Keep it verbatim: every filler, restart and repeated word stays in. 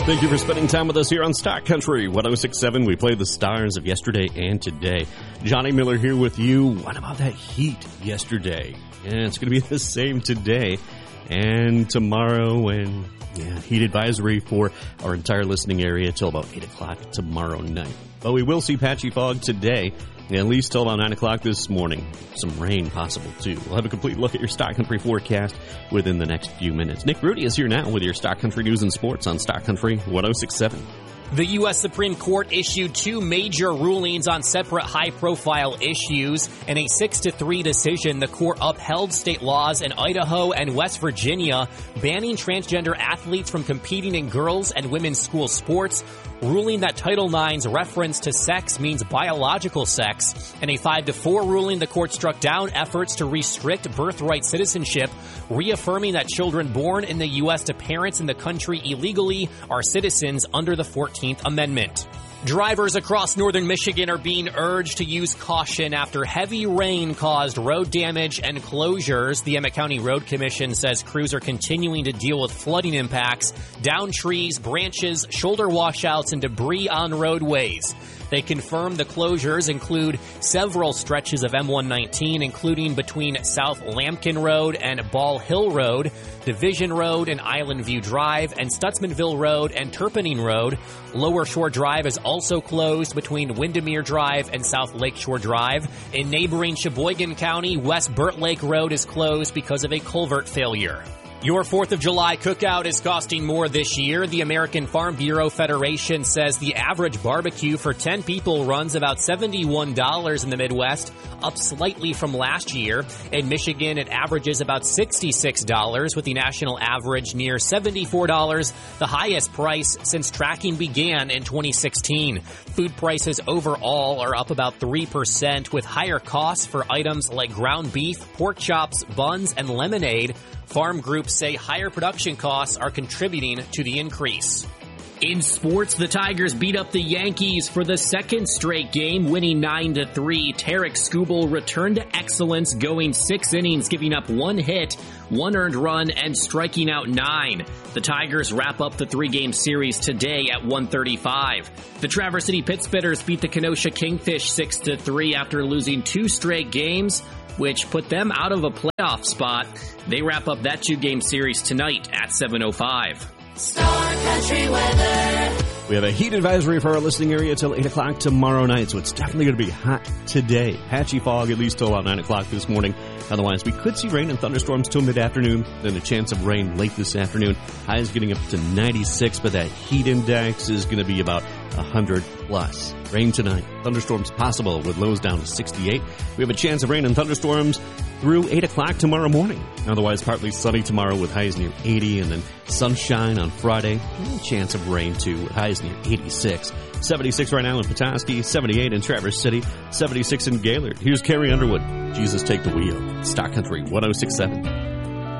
Thank you for spending time with us here on Stock Country one oh six point seven. We play the stars of yesterday and today. Johnny Miller here with you. What about that heat yesterday? Yeah, it's going to be the same today and tomorrow, and yeah, heat advisory for our entire listening area till about eight o'clock tomorrow night. But we will see patchy fog today, at least till about nine o'clock this morning. Some rain possible, too. We'll have a complete look at your Stock Country forecast within the next few minutes. Nick Rudy is here now with your Stock Country news and sports on Stock Country one oh six point seven. The U S Supreme Court issued two major rulings on separate high-profile issues. In a six to three decision, the court upheld state laws in Idaho and West Virginia banning transgender athletes from competing in girls' and women's school sports, ruling that Title nine's reference to sex means biological sex. In a five to four ruling, the court struck down efforts to restrict birthright citizenship, reaffirming that children born in the U S to parents in the country illegally are citizens under the fourteenth Amendment. Drivers across northern Michigan are being urged to use caution after heavy rain caused road damage and closures. The Emmett County Road Commission says crews are continuing to deal with flooding impacts, downed trees, branches, shoulder washouts, and debris on roadways. They confirmed the closures include several stretches of M one nineteen, including between South Lambkin Road and Ball Hill Road, Division Road and Island View Drive, and Stutzmanville Road and Turpinning Road. Lower Shore Drive is also closed between Windermere Drive and South Lakeshore Drive. In neighboring Sheboygan County, West Burt Lake Road is closed because of a culvert failure. Your fourth of July cookout is costing more this year. The American Farm Bureau Federation says the average barbecue for ten people runs about seventy-one dollars in the Midwest, up slightly from last year. In Michigan, it averages about sixty-six dollars, with the national average near seventy-four dollars, the highest price since tracking began in twenty sixteen. Food prices overall are up about three percent, with higher costs for items like ground beef, pork chops, buns, and lemonade. Farm groups say higher production costs are contributing to the increase. In sports, the Tigers beat up the Yankees for the second straight game, winning nine to three. Tarek Skubal returned to excellence, going six innings, giving up one hit, one earned run, and striking out nine. The Tigers wrap up the three-game series today at one thirty-five. The Traverse City Pittsbitters beat the Kenosha Kingfish six to three after losing two straight games, which put them out of a playoff spot. They wrap up that two-game series tonight at seven oh five. Star Country weather. We have a heat advisory for our listening area till eight o'clock tomorrow night, so it's definitely going to be hot today. Patchy fog at least till about nine o'clock this morning. Otherwise, we could see rain and thunderstorms till mid-afternoon, then a chance of rain late this afternoon. Highs getting up to ninety-six, but that heat index is going to be about one hundred plus. Rain tonight. Thunderstorms possible with lows down to sixty-eight. We have a chance of rain and thunderstorms through eight o'clock tomorrow morning. Otherwise, partly sunny tomorrow with highs near eighty, and then sunshine on Friday. A chance of rain too with highs near eighty-six. seventy-six right now in Petoskey, seventy-eight in Traverse City, seventy-six in Gaylord. Here's Carrie Underwood. Jesus, take the wheel. Stock Country one oh six point seven.